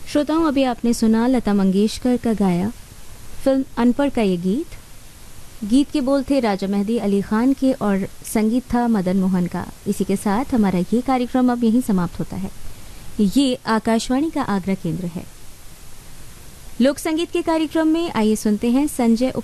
श्रोताओं, अभी आपने सुना लता मंगेशकर का गाया फिल्म अनपढ़ का ये गीत। गीत के बोल थे राजा मेहदी अली खान के और संगीत था मदन मोहन का। इसी के साथ हमारा ये कार्यक्रम अब यहीं समाप्त होता है। ये आकाशवाणी का आगरा केंद्र है। लोक संगीत के कार्यक्रम में आइए सुनते हैं संजय